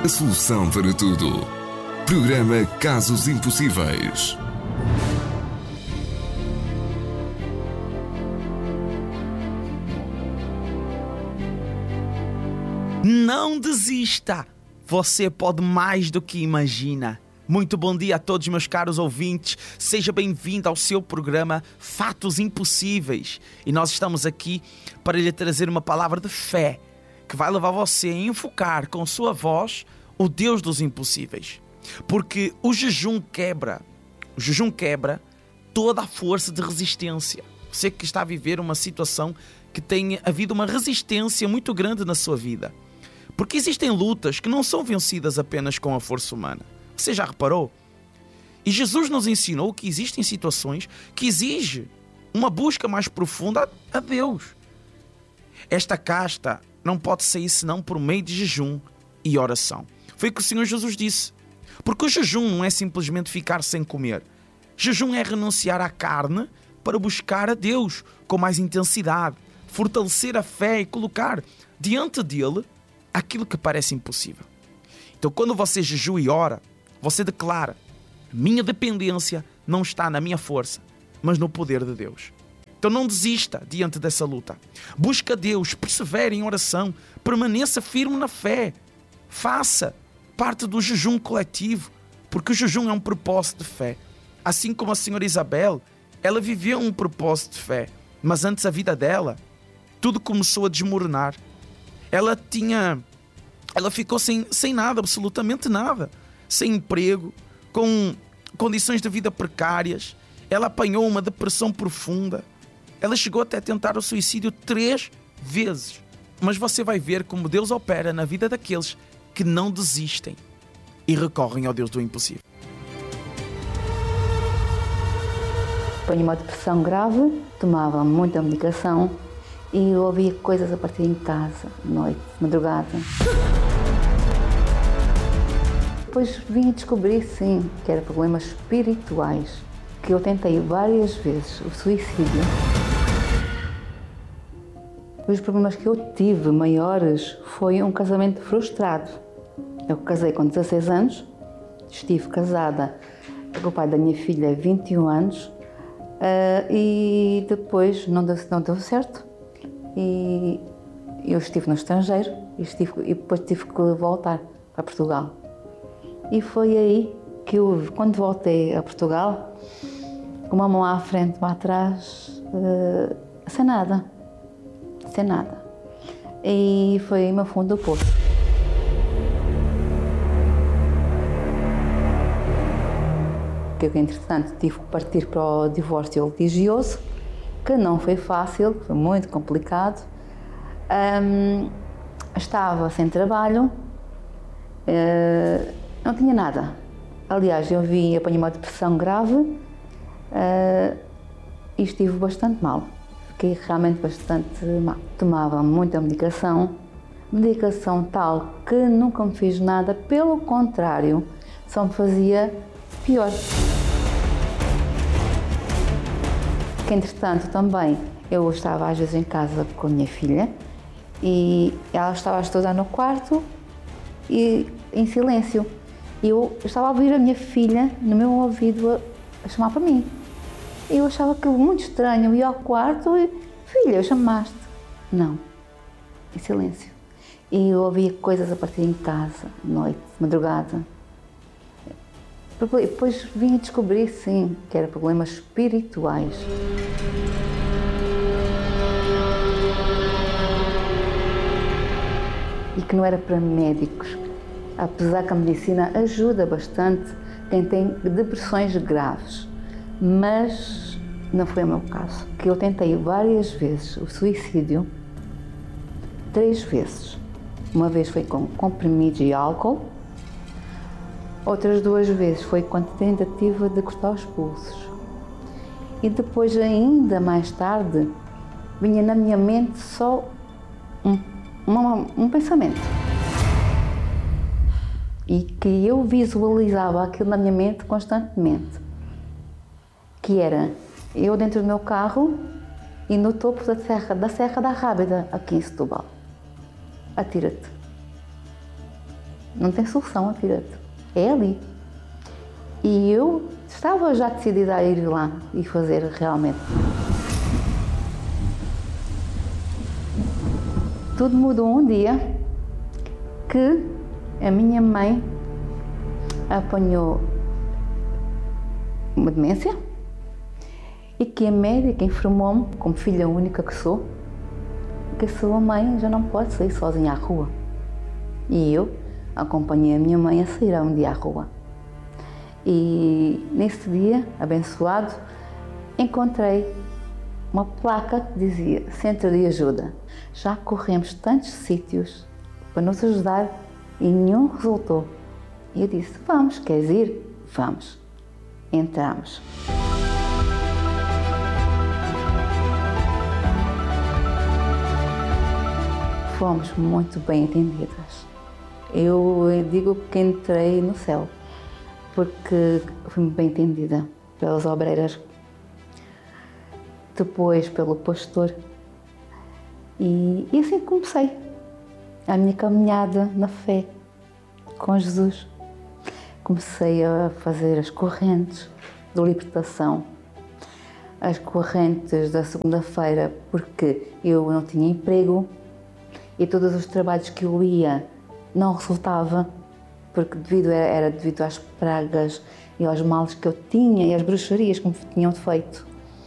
a solução para tudo. Programa Casos Impossíveis. Não desista! Você pode mais do que imagina. Muito bom dia a todos, meus caros ouvintes. Seja bem-vindo ao seu programa Fatos Impossíveis. E nós estamos aqui para lhe trazer uma palavra de fé que vai levar você a enfocar com sua voz o Deus dos impossíveis. Porque o jejum quebra toda a força de resistência. Você que está a viver uma situação que tem havido uma resistência muito grande na sua vida. Porque existem lutas que não são vencidas apenas com a força humana. Você já reparou? E Jesus nos ensinou que existem situações que exigem uma busca mais profunda a Deus. Esta casta não pode sair senão por meio de jejum e oração. Foi o que o Senhor Jesus disse. Porque o jejum não é simplesmente ficar sem comer. Jejum é renunciar à carne para buscar a Deus com mais intensidade, fortalecer a fé e colocar diante dele aquilo que parece impossível. Então, quando você jejua e ora, você declara: minha dependência não está na minha força, mas no poder de Deus. Então não desista diante dessa luta. Busca Deus, persevere em oração, permaneça firme na fé. Faça parte do jejum coletivo, porque o jejum é um propósito de fé. Assim como a senhora Isabel, ela viveu um propósito de fé, mas antes a vida dela, tudo começou a desmoronar. Ela ficou sem nada, absolutamente nada. Sem emprego, com condições de vida precárias. Ela apanhou uma depressão profunda. Ela chegou até a tentar o suicídio 3 vezes. Mas você vai ver como Deus opera na vida daqueles que não desistem e recorrem ao Deus do impossível. Apanhei uma depressão grave, tomava muita medicação e ouvia coisas a partir em casa, noite, madrugada. Depois vim descobrir, sim, que eram problemas espirituais, que eu tentei várias vezes o suicídio. Os problemas que eu tive maiores foi um casamento frustrado. Eu casei com 16 anos, estive casada com o pai da minha filha 21 anos e depois não deu certo. E eu estive no estrangeiro e depois tive que voltar para Portugal. E foi aí que eu, quando voltei a Portugal, com uma mão à frente, uma atrás, sem nada. E foi no fundo do poço. Que eu, entretanto, tive que partir para o divórcio litigioso, que não foi fácil, foi muito complicado. Estava sem trabalho, não tinha nada. Aliás, apanhei uma depressão grave e estive bastante mal. Fiquei realmente bastante mal. Tomava muita medicação tal que nunca me fez nada, pelo contrário, só me fazia pior. Que, entretanto, também eu estava às vezes em casa com a minha filha e ela estava a estudar no quarto e em silêncio. Eu estava a ouvir a minha filha no meu ouvido a chamar para mim. Eu achava aquilo muito estranho. Eu ia ao quarto e: filha, chamaste? Não, em silêncio. E eu ouvia coisas a partir em casa, noite, madrugada. Depois vim a descobrir, sim, que eram problemas espirituais. E que não era para médicos. Apesar que a medicina ajuda bastante quem tem depressões graves. Mas não foi o meu caso. Que eu tentei várias vezes o suicídio, 3 vezes. Uma vez foi com comprimidos e álcool. Outras 2 vezes foi com a tentativa de cortar os pulsos. E depois, ainda mais tarde, vinha na minha mente só um pensamento. E que eu visualizava aquilo na minha mente constantemente. Que era eu dentro do meu carro e no topo da Serra da Rábida, aqui em Setúbal. Atira-te. não tem solução, Afirete. É ali. E eu estava já decidida a ir lá e fazer realmente. Tudo mudou um dia que a minha mãe apanhou uma demência e que a médica informou-me, como filha única que sou, que a sua mãe já não pode sair sozinha à rua. E eu acompanhei a minha mãe a sair um dia à rua. E nesse dia, abençoado, encontrei uma placa que dizia Centro de Ajuda. Já corremos tantos sítios para nos ajudar e nenhum resultou. E eu disse, vamos, queres ir? Vamos. Entramos. Fomos muito bem atendidas. Eu digo que entrei no céu, porque fui bem atendida pelas obreiras, depois pelo pastor, e assim comecei a minha caminhada na fé com Jesus. Comecei a fazer as correntes de libertação, as correntes da segunda-feira, porque eu não tinha emprego e todos os trabalhos que eu ia não resultava, porque era devido às pragas e aos males que eu tinha e às bruxarias que me tinham feito.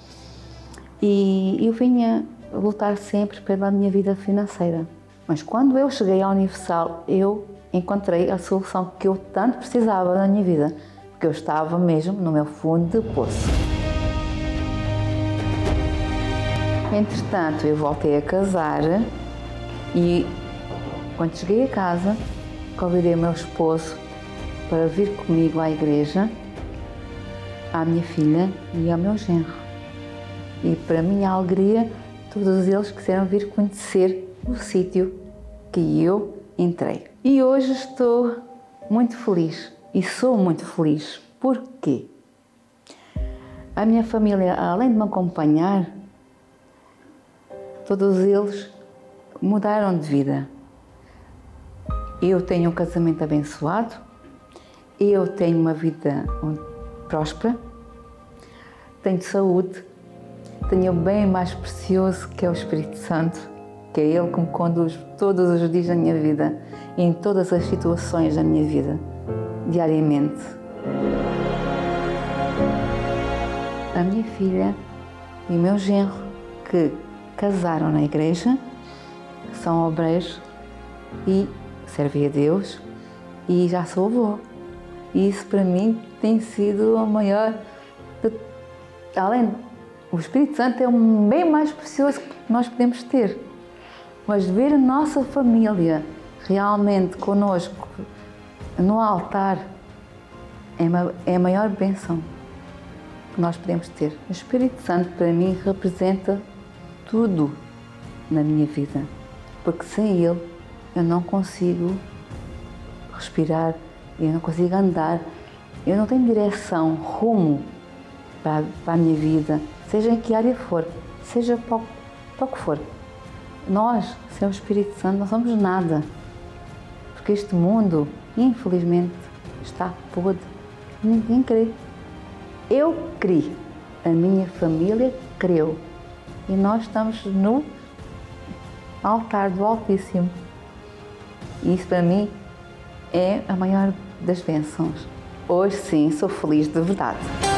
E eu vinha lutar sempre pela minha vida financeira. Mas quando eu cheguei à Universal, eu encontrei a solução que eu tanto precisava na minha vida, porque eu estava mesmo no meu fundo de poço. Entretanto, eu voltei a casar e quando cheguei a casa, convidei o meu esposo para vir comigo à igreja, à minha filha e ao meu genro. E para minha alegria, todos eles quiseram vir conhecer o sítio que eu entrei. E hoje estou muito feliz e sou muito feliz. Porquê? A minha família, além de me acompanhar, todos eles mudaram de vida. Eu tenho um casamento abençoado, eu tenho uma vida próspera, tenho saúde, tenho o bem mais precioso que é o Espírito Santo, que é Ele que me conduz todos os dias da minha vida e em todas as situações da minha vida, diariamente. A minha filha e o meu genro, que casaram na igreja, são obreiros e servem a Deus e já sou avó. E isso para mim tem sido a maior... Além, o Espírito Santo é o bem mais precioso que nós podemos ter. Mas ver a nossa família realmente connosco no altar é a maior bênção que nós podemos ter. O Espírito Santo para mim representa tudo na minha vida, porque sem Ele eu não consigo respirar, eu não consigo andar, eu não tenho direção, rumo para a minha vida, seja em que área for, seja para o que for. Nós, sem o Espírito Santo, não somos nada, porque este mundo, infelizmente, está podre, ninguém crê. Eu criei, a minha família creu, e nós estamos no altar do Altíssimo. E isso para mim é a maior das bênçãos. Hoje sim, sou feliz de verdade.